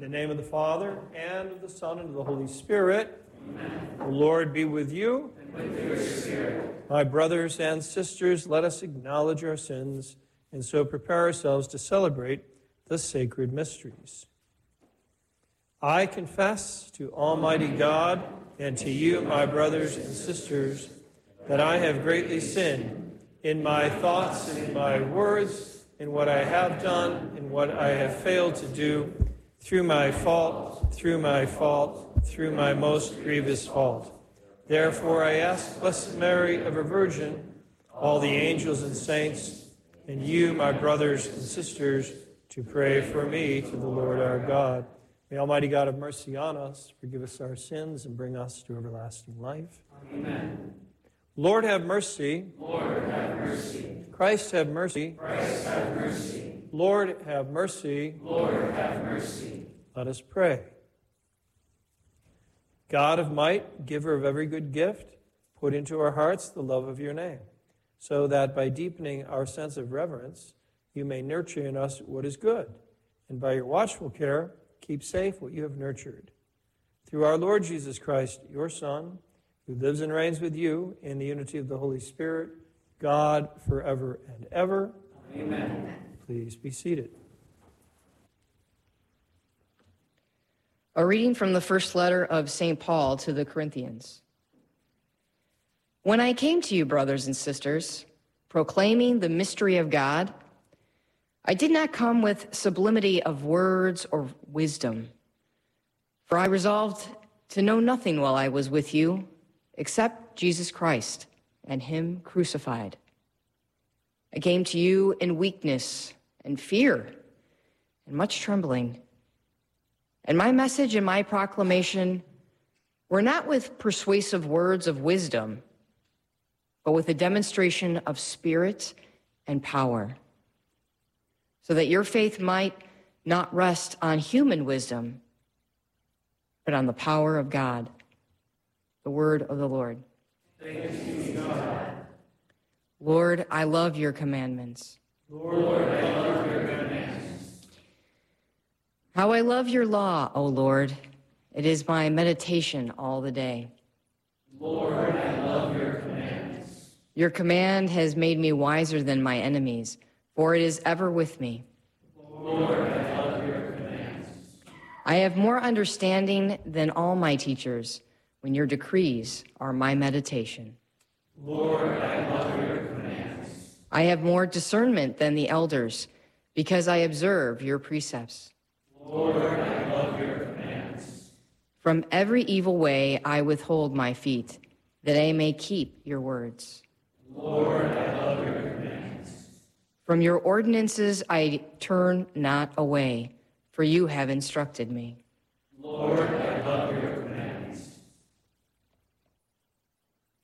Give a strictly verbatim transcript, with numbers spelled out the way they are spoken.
In the name of the Father, and of the Son, and of the Holy Spirit. Amen. The Lord be with you. And with your spirit. My brothers and sisters, let us acknowledge our sins, and so prepare ourselves to celebrate the sacred mysteries. I confess to Almighty God and to you, my brothers and sisters, that I have greatly sinned in my thoughts and in my words, in what I have done and what I have failed to do, through my fault, through my fault, through my most grievous fault. Therefore I ask Blessed Mary, ever Virgin, all the angels and saints, and you, my brothers and sisters, to pray for me to the Lord our God. May Almighty God have mercy on us, forgive us our sins, and bring us to everlasting life. Amen. Lord, have mercy. Lord, have mercy. Christ, have mercy. Christ, have mercy. Lord, have mercy. Lord, have mercy. Let us pray. God of might, giver of every good gift, put into our hearts the love of your name, so that by deepening our sense of reverence, you may nurture in us what is good, and by your watchful care, keep safe what you have nurtured. Through our Lord Jesus Christ, your Son, who lives and reigns with you in the unity of the Holy Spirit, God, forever and ever. Amen. Please be seated. A reading from the first letter of Saint Paul to the Corinthians. When I came to you, brothers and sisters, proclaiming the mystery of God, I did not come with sublimity of words or wisdom, for I resolved to know nothing while I was with you except Jesus Christ and him crucified. I came to you in weakness and fear and much trembling. And my message and my proclamation were not with persuasive words of wisdom, but with a demonstration of spirit and power, so that your faith might not rest on human wisdom, but on the power of God. The word of the Lord. Thanks be to God. Lord, I love your commandments. Lord, I love your commandments. How I love your law, O Lord. It is my meditation all the day. Lord, I love your commandments. Your command has made me wiser than my enemies, for it is ever with me. Lord, I love your commands. I have more understanding than all my teachers, when your decrees are my meditation. Lord, I love your commands. I have more discernment than the elders, because I observe your precepts. Lord, I love your commands. From every evil way I withhold my feet, that I may keep your words. Lord, I love your commands. From your ordinances I turn not away, for you have instructed me. Lord,